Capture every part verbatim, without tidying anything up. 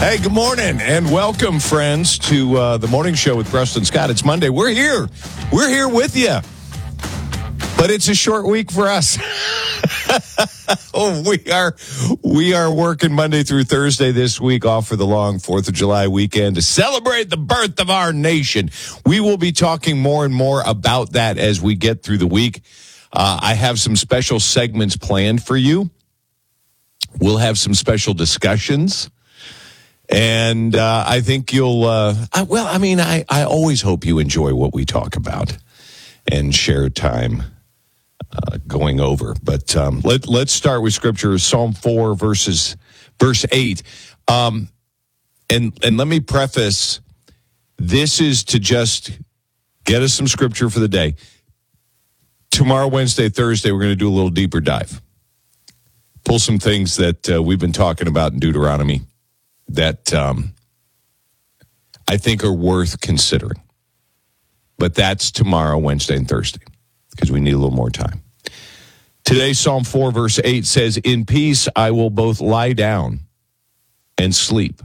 Hey, good morning and welcome, friends, to uh, the morning show with Preston Scott. It's Monday. We're here. We're here with you. But it's a short week for us. oh, we are we are working Monday through Thursday this week, off for the long fourth of July weekend to celebrate the birth of our nation. We will be talking more and more about that as we get through the week. Uh, I have some special segments planned for you. We'll have some special discussions. And uh, I think you'll, uh, I, well, I mean, I, I always hope you enjoy what we talk about and share time uh, going over. But um, let, let's start with Scripture, Psalm four, verses, verse eight. Um, and, and let me preface, this is to just get us some Scripture for the day. Tomorrow, Wednesday, Thursday, we're going to do a little deeper dive. Pull some things that uh, we've been talking about in Deuteronomy that um, I think are worth considering. But that's tomorrow, Wednesday, and Thursday, because we need a little more time. Today, Psalm four, verse eight says, "In peace I will both lie down and sleep.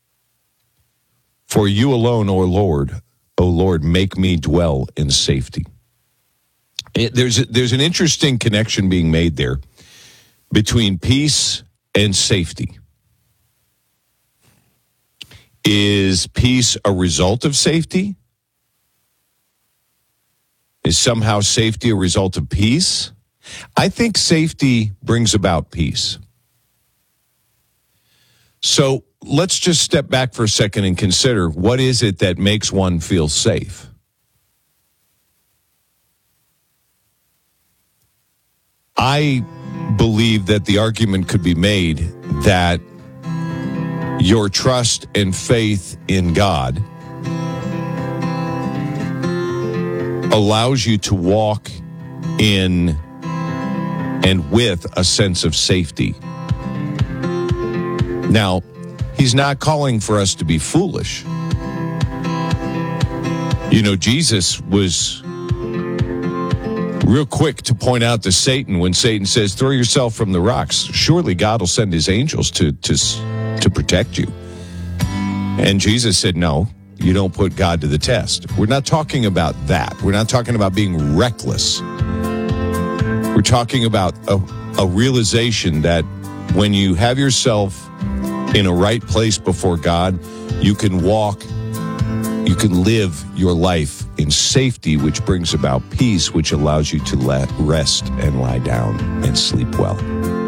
For you alone, O Lord, O Lord, make me dwell in safety." It, there's, a, there's an interesting connection being made there between peace and safety. Is peace a result of safety? Is somehow safety a result of peace? I think safety brings about peace. So let's just step back for a second and consider, what is it that makes one feel safe? I believe that the argument could be made that your trust and faith in God allows you to walk in and with a sense of safety. Now, he's not calling for us to be foolish. You know, Jesus was real quick to point out to Satan when Satan says, "Throw yourself from the rocks. Surely God will send his angels to to to protect you." And Jesus said, "No, you don't put God to the test." We're not talking about that. We're not talking about being reckless. We're talking about a, a realization that when you have yourself in a right place before God, you can walk, you can live your life in safety, which brings about peace, which allows you to let rest and lie down and sleep well.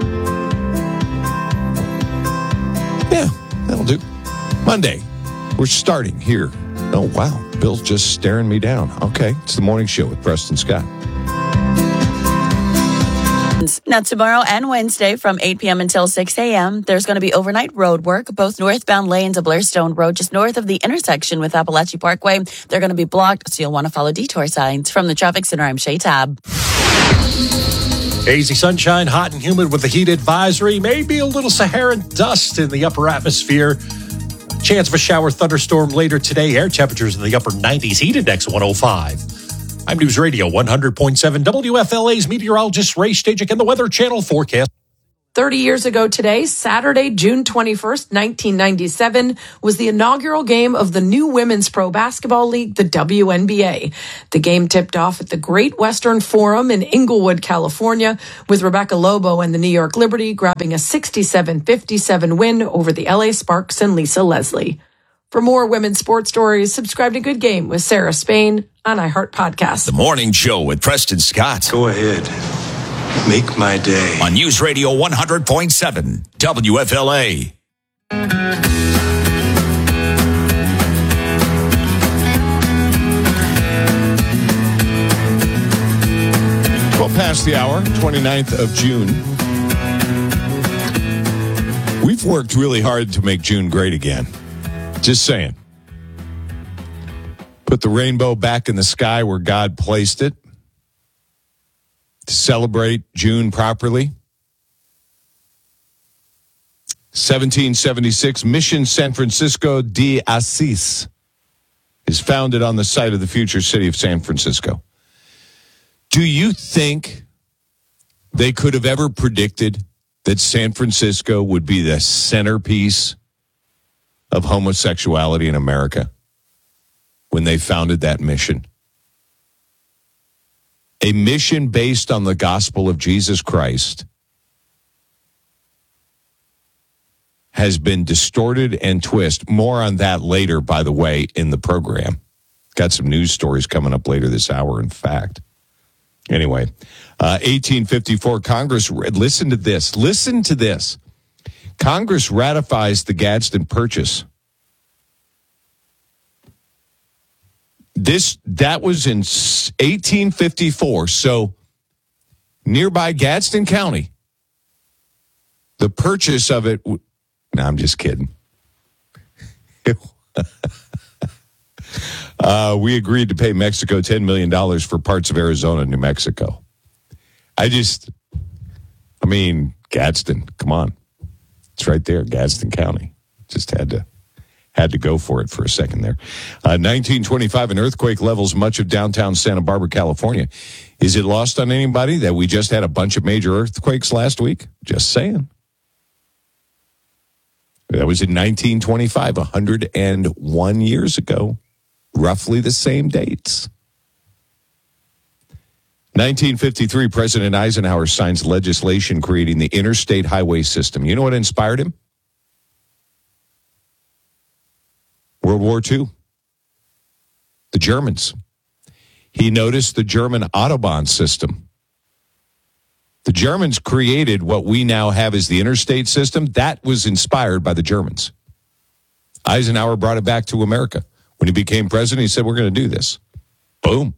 Yeah, that'll do. Monday, we're starting here. Oh, wow. Bill's just staring me down. Okay, it's the morning show with Preston Scott. Now, tomorrow and Wednesday from eight p.m. until six a.m., there's going to be overnight road work. Both northbound lanes of Blairstone Road, just north of the intersection with Appalachia Parkway, they're going to be blocked, so you'll want to follow detour signs. From the Traffic Center, I'm Shay Tab. Hazy sunshine, hot and humid with the heat advisory. Maybe a little Saharan dust in the upper atmosphere. Chance of a shower thunderstorm later today. Air temperatures in the upper nineties. Heat index one oh five. I'm News Radio one hundred point seven W F L A's meteorologist Ray Stajic and the Weather Channel forecast. thirty years ago today, Saturday, June twenty-first, nineteen ninety-seven, was the inaugural game of the new Women's Pro Basketball League, the W N B A. The game tipped off at the Great Western Forum in Inglewood, California, with Rebecca Lobo and the New York Liberty grabbing a sixty-seven fifty-seven win over the L A Sparks and Lisa Leslie. For more women's sports stories, subscribe to Good Game with Sarah Spain on iHeart Podcast. The Morning Show with Preston Scott. Go ahead. Make my day. On News Radio one hundred point seven W F L A. twelve past the hour, twenty-ninth of June. We've worked really hard to make June great again. Just saying. Put the rainbow back in the sky where God placed it. To celebrate June properly. seventeen seventy-six, Mission San Francisco de Asís is founded on the site of the future city of San Francisco. Do you think they could have ever predicted that San Francisco would be the centerpiece of homosexuality in America when they founded that mission. A mission based on the gospel of Jesus Christ has been distorted and twisted. More on that later, by the way, in the program. Got some news stories coming up later this hour, in fact. Anyway, uh, eighteen fifty-four, Congress, listen to this. Listen to this. Congress ratifies the Gadsden Purchase. This, that was in eighteen fifty-four. So nearby Gadsden County, the purchase of it. No, I'm just kidding. uh, we agreed to pay Mexico ten million dollars for parts of Arizona and New Mexico. I just, I mean, Gadsden, come on. It's right there, Gadsden County. Just had to. Had to go for it for a second there. Uh, nineteen twenty-five, an earthquake levels much of downtown Santa Barbara, California. Is it lost on anybody that we just had a bunch of major earthquakes last week? Just saying. That was in nineteen twenty-five, one hundred one years ago. Roughly the same dates. nineteen fifty-three, President Eisenhower signs legislation creating the interstate highway system. You know what inspired him? World War Two. The Germans. He noticed the German Autobahn system. The Germans created what we now have as the interstate system. That was inspired by the Germans. Eisenhower brought it back to America. When he became president, he said, we're going to do this. Boom.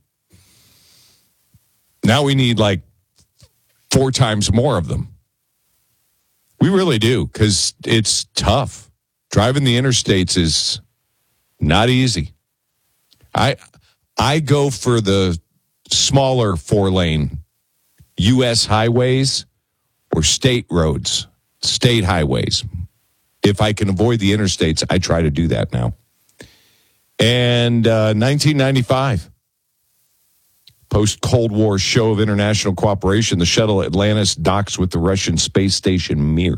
Now we need like four times more of them. We really do, because it's tough. Driving the interstates is not easy. I I go for the smaller four-lane U S highways or state roads, state highways. If I can avoid the interstates, I try to do that now. And uh, nineteen ninety-five, post-Cold War show of international cooperation, the shuttle Atlantis docks with the Russian space station Mir.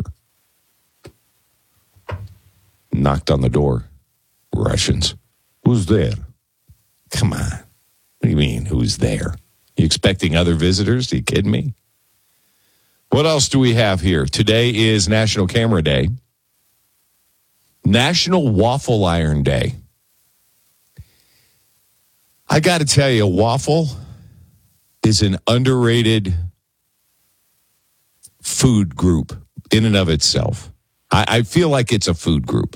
Knocked on the door. Russians. Who's there? Come on. What do you mean, who's there? You expecting other visitors? Are you kidding me? What else do we have here? Today is National Camera Day. National Waffle Iron Day. I got to tell you, waffle is an underrated food group in and of itself. I, I feel like it's a food group.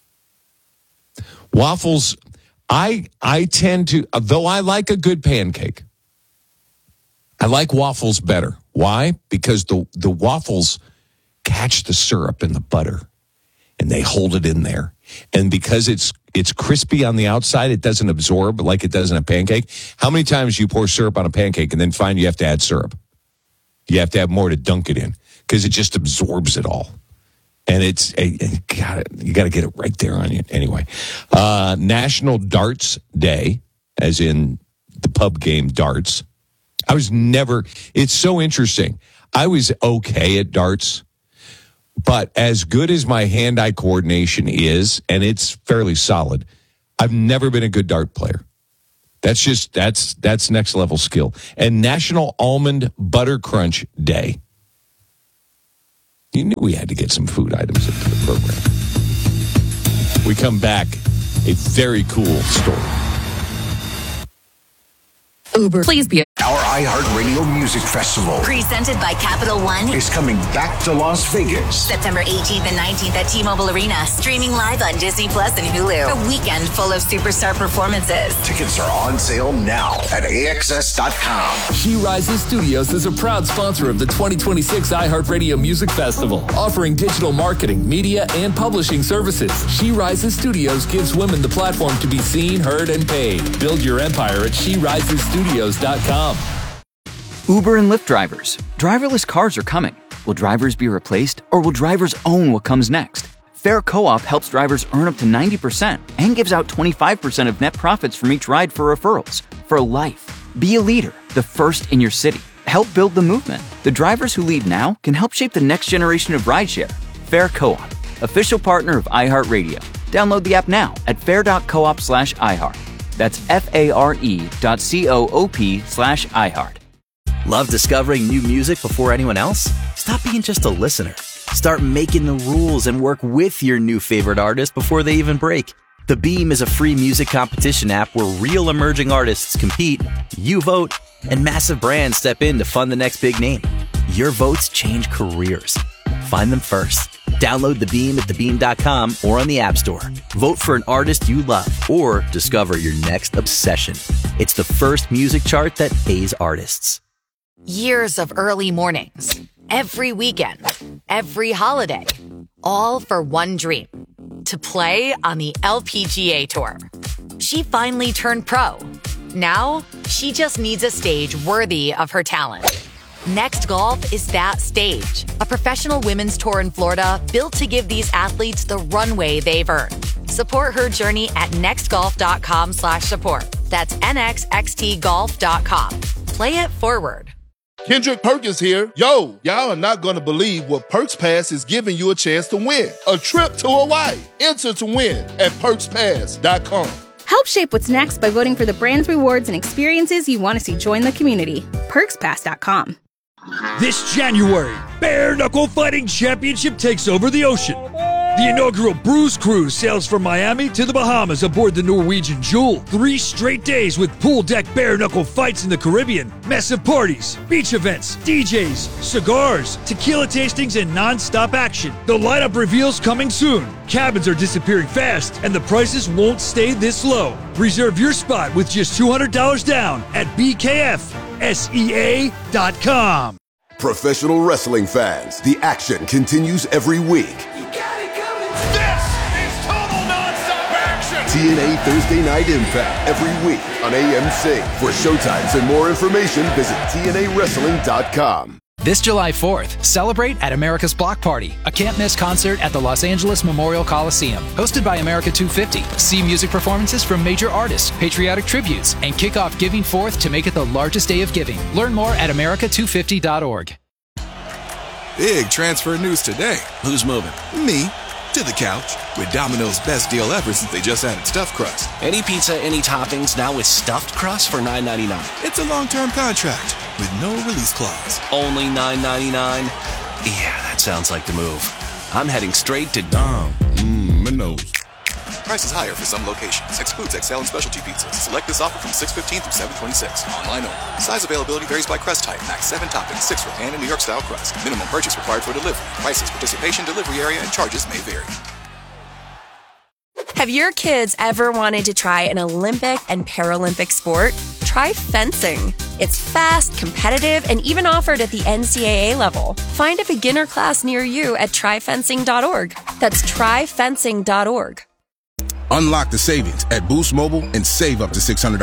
Waffles, I I tend to, though I like a good pancake, I like waffles better. Why? Because the, the waffles catch the syrup in the butter and they hold it in there. And because it's it's crispy on the outside, it doesn't absorb like it does in a pancake. How many times do you pour syrup on a pancake and then find you have to add syrup? You have to have more to dunk it in because it just absorbs it all. And it's, a, got it, you got to get it right there on you. Anyway, uh, National Darts Day, as in the pub game darts. I was never, it's so interesting. I was okay at darts, but as good as my hand-eye coordination is, and it's fairly solid, I've never been a good dart player. That's just, that's, that's next level skill. And National Almond Butter Crunch Day. You knew we had to get some food items into the program. We come back, a very cool story. Uber, please be. Our iHeartRadio Music Festival, Presented by Capital One, is coming back to Las Vegas. September eighteenth and nineteenth at T-Mobile Arena. Streaming live on Disney Plus and Hulu. A weekend full of superstar performances. Tickets are on sale now at A X S dot com. She Rises Studios is a proud sponsor of the twenty twenty-six iHeartRadio Music Festival, offering digital marketing, media, and publishing services. She Rises Studios gives women the platform to be seen, heard, and paid. Build your empire at she rises studios dot com. Uber and Lyft drivers. Driverless cars are coming. Will drivers be replaced, or will drivers own what comes next? Fair Co-op helps drivers earn up to ninety percent and gives out twenty-five percent of net profits from each ride for referrals. For life. Be a leader, the first in your city. Help build the movement. The drivers who lead now can help shape the next generation of rideshare. Fair Co-op, official partner of iHeartRadio. Download the app now at fair.coop slash iHeart. That's F-A-R-E dot C-O-O-P slash iHeart. Love discovering new music before anyone else? Stop being just a listener. Start making the rules and work with your new favorite artist before they even break. The Beam is a free music competition app where real emerging artists compete, you vote, and massive brands step in to fund the next big name. Your votes change careers. Find them first. Download The Beam at the beam dot com or on the App Store. Vote for an artist you love or discover your next obsession. It's the first music chart that pays artists. Years of early mornings, every weekend, every holiday, all for one dream, to play on the L P G A Tour. She finally turned pro. Now, she just needs a stage worthy of her talent. Next Golf is that stage, a professional women's tour in Florida built to give these athletes the runway they've earned. Support her journey at nextgolf.com slash support. That's N X X T golf dot com. Play it forward. Kendrick Perkins here. Yo, y'all are not going to believe what Perks Pass is giving you a chance to win. A trip to Hawaii. Enter to win at perks pass dot com. Help shape what's next by voting for the brands, rewards, and experiences you want to see join the community. perks pass dot com. This January, Bare Knuckle Fighting Championship takes over the ocean. The inaugural Bruise Cruise sails from Miami to the Bahamas aboard the Norwegian Jewel. Three straight days with pool deck bare knuckle fights in the Caribbean, massive parties, beach events, D Js, cigars, tequila tastings, and non-stop action. The lineup reveals coming soon. Cabins are disappearing fast, and the prices won't stay this low. Reserve your spot with just two hundred dollars down at B K F S E A dot com. Professional wrestling fans, the action continues every week. T N A Thursday Night Impact every week on A M C. For showtimes and more information, visit T N A wrestling dot com. This July fourth, celebrate at America's Block Party, a can't-miss concert at the Los Angeles Memorial Coliseum. Hosted by America two fifty, see music performances from major artists, patriotic tributes, and kick off Giving Fourth to make it the largest day of giving. Learn more at America two fifty dot org. Big transfer news today. Who's moving? Me. To the couch with Domino's best deal ever since they just added stuffed crust. Any pizza, any toppings, now with stuffed crust for nine ninety-nine. It's a long-term contract with no release clause. Only nine ninety-nine? Yeah, that sounds like the move. I'm heading straight to Dom. Mmm, Minos. Prices higher for some locations. Excludes X L and specialty pizzas. Select this offer from six fifteen through seven twenty-six. Online only. Size availability varies by crust type. Max seven toppings, six for pan and New York style crust. Minimum purchase required for delivery. Prices, participation, delivery area, and charges may vary. Have your kids ever wanted to try an Olympic and Paralympic sport? Try fencing. It's fast, competitive, and even offered at the N C double A level. Find a beginner class near you at try fencing dot org. That's try fencing dot org. Unlock the savings at Boost Mobile and save up to six hundred dollars